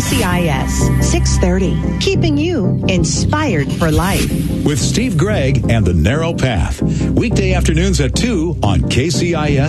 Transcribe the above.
KCIS 630, keeping you inspired for life. With Steve Gregg and The Narrow Path. Weekday afternoons at 2 on KCIS.